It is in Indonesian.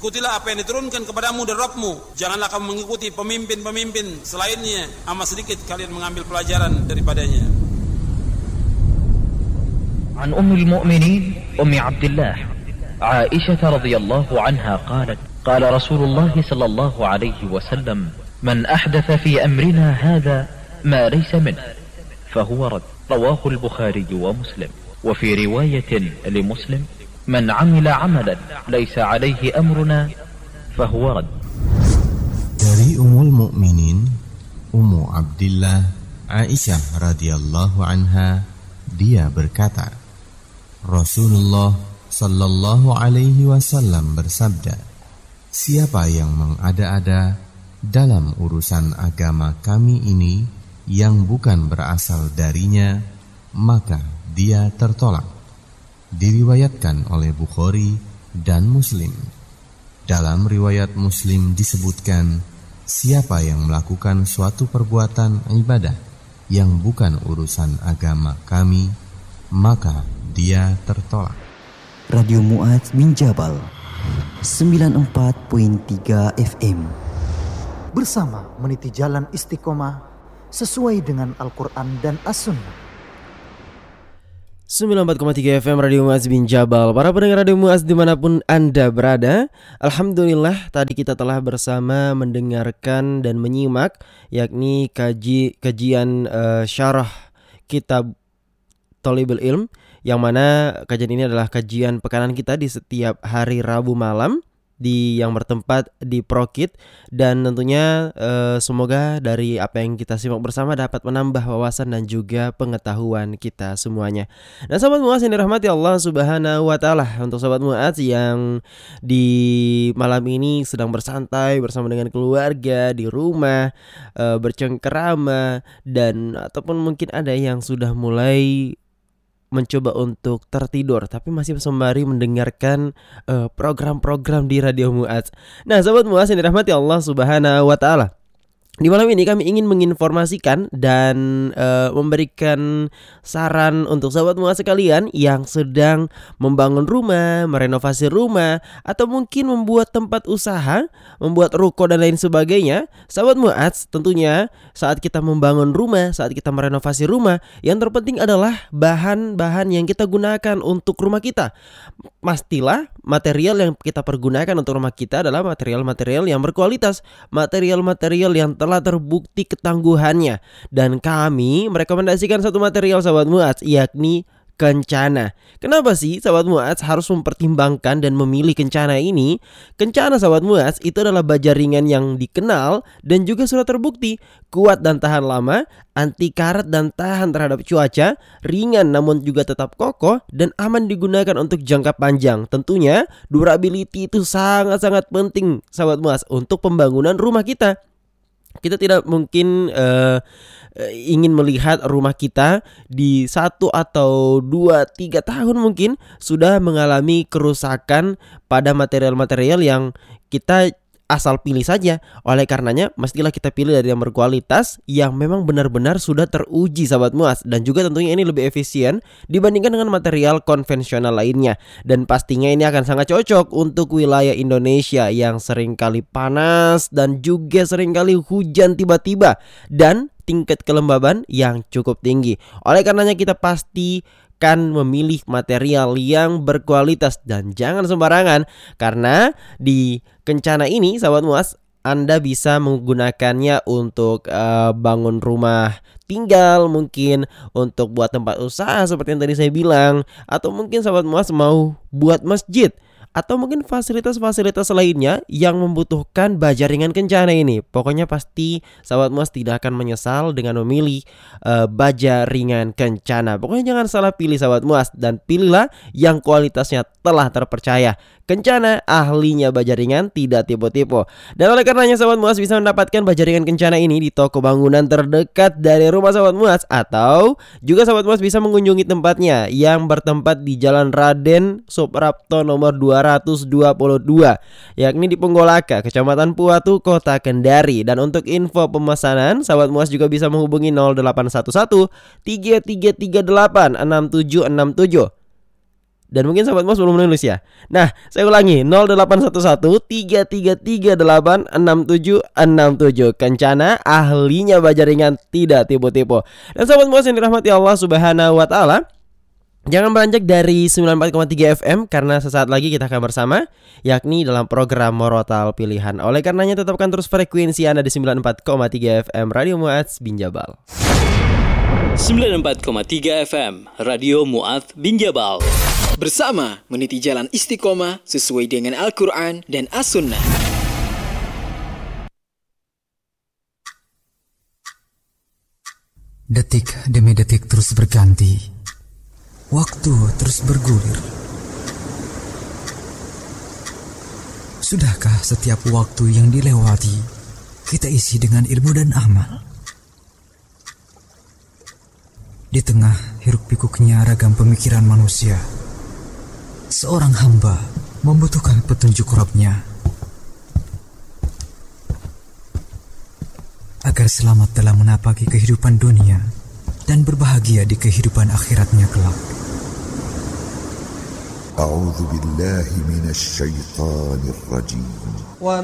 Ikutilah apa yang diturunkan kepadamu dari Rabbmu. Janganlah kamu mengikuti pemimpin-pemimpin selainnya. Amat sedikit kalian mengambil pelajaran daripadanya. An Ummul Mu'minin Ummi Abdullah Aisyah radhiyallahu anha qalat qala Rasulullah sallallahu alaihi wasallam man ahdatha fi amrina hadha ma laysa min fahuwa rad. Rawahu al-Bukhari wa Muslim. Wa fi riwayatin li Muslim man amila amalan laisa alaihi amruna fahuwa rad. Dari Ummul Mukminin Ummu Abdillah Aisyah radhiyallahu anha, dia berkata, Rasulullah sallallahu alaihi wasallam bersabda, siapa yang mengada-ada dalam urusan agama kami ini yang bukan berasal darinya, maka dia tertolak. Diriwayatkan oleh Bukhari dan Muslim. Dalam riwayat Muslim disebutkan, siapa yang melakukan suatu perbuatan ibadah yang bukan urusan agama kami, maka dia tertolak. Radio Mu'adz bin Jabal 94.3 FM, bersama meniti jalan istiqomah sesuai dengan Al-Quran dan As-Sunnah. 94,3 FM Radio Mu'adz bin Jabal. Para pendengar Radio Mu'adz dimanapun Anda berada, alhamdulillah tadi kita telah bersama mendengarkan dan menyimak yakni kajian syarah kitab Thalibul Ilm, yang mana kajian ini adalah kajian pekanan kita di setiap hari Rabu malam yang bertempat di Prokit. Dan tentunya semoga dari apa yang kita simak bersama dapat menambah wawasan dan juga pengetahuan kita semuanya. Dan sahabat Mu'adz yang dirahmati Allah Subhanahu wa taala, untuk sahabat Mu'adz yang di malam ini sedang bersantai bersama dengan keluarga di rumah, bercengkerama, dan ataupun mungkin ada yang sudah mulai mencoba untuk tertidur tapi masih sembari mendengarkan program-program di Radio Mu'adz. Nah, sahabat Mu'adz yang dirahmati Allah Subhanahu wa taala, di malam ini kami ingin menginformasikan dan memberikan saran untuk sahabat Mu'adz sekalian yang sedang membangun rumah, merenovasi rumah, atau mungkin membuat tempat usaha, membuat ruko dan lain sebagainya. Sahabat Mu'adz, tentunya saat kita membangun rumah, saat kita merenovasi rumah, yang terpenting adalah bahan-bahan yang kita gunakan untuk rumah kita. Pastilah material yang kita pergunakan untuk rumah kita adalah material-material yang berkualitas, material-material yang telah terbukti ketangguhannya. Dan kami merekomendasikan satu material sahabat Mu'adz, yakni kencana. Kenapa sih sahabat Mu'adz harus mempertimbangkan dan memilih kencana ini? Kencana sahabat Mu'adz itu adalah baja ringan yang dikenal dan juga sudah terbukti kuat dan tahan lama, anti karat dan tahan terhadap cuaca, ringan namun juga tetap kokoh, dan aman digunakan untuk jangka panjang. Tentunya durability itu sangat-sangat penting sahabat Mu'adz untuk pembangunan rumah kita. Kita tidak mungkin ingin melihat rumah kita di 1 atau 2, 3 tahun mungkin sudah mengalami kerusakan pada material-material yang kita asal pilih saja. Oleh karenanya mestilah kita pilih dari yang berkualitas, yang memang benar-benar sudah teruji sahabat Mu'adz, dan juga tentunya ini lebih efisien dibandingkan dengan material konvensional lainnya. Dan pastinya ini akan sangat cocok untuk wilayah Indonesia yang seringkali panas dan juga seringkali hujan tiba-tiba dan tingkat kelembaban yang cukup tinggi. Oleh karenanya kita pastikan memilih material yang berkualitas dan jangan sembarangan, karena di kencana ini sahabat Mu'adz, Anda bisa menggunakannya untuk bangun rumah tinggal, mungkin untuk buat tempat usaha seperti yang tadi saya bilang, atau mungkin sahabat Mu'adz mau buat masjid, atau mungkin fasilitas-fasilitas lainnya yang membutuhkan baja ringan kencana ini. Pokoknya pasti sahabat Mu'adz tidak akan menyesal dengan memilih baja ringan kencana. Pokoknya jangan salah pilih sahabat Mu'adz, dan pilihlah yang kualitasnya telah terpercaya. Kencana ahlinya baja ringan, tidak tipu-tipu. Dan oleh karenanya sahabat Mu'adz bisa mendapatkan baja ringan kencana ini di toko bangunan terdekat dari rumah sahabat Mu'adz, atau juga sahabat Mu'adz bisa mengunjungi tempatnya yang bertempat di Jalan Raden Suprapto nomor 222, yakni di Penggolaka, Kecamatan Puatu, Kota Kendari. Dan untuk info pemesanan, sahabat Mu'adz juga bisa menghubungi 0811 3338 6767. Dan mungkin sahabat Mos belum menulis ya. Nah, saya ulangi 0811-333-86767. Kencana, ahlinya baja ringan, tidak tipu-tipu. Dan sahabat Mos yang dirahmati Allah Subhanahu wa taala, jangan beranjak dari 94,3 FM karena sesaat lagi kita akan bersama, yakni dalam program Morotal Pilihan. Oleh karenanya tetapkan terus frekuensi Anda di 94,3 FM Radio Mu'adz bin Jabal. 94,3 FM Radio Mu'adz bin Jabal. Bersama meniti jalan istiqomah sesuai dengan Al-Quran dan As-Sunnah. Detik demi detik terus berganti. Waktu terus bergulir. Sudahkah setiap waktu yang dilewati kita isi dengan ilmu dan amal? Di tengah hiruk pikuknya ragam pemikiran manusia, seorang hamba membutuhkan petunjuk Rabb-Nya agar selamat dalam menapaki kehidupan dunia dan berbahagia di kehidupan akhiratnya kelak. A'udzu billahi minasy syaithanir rajim.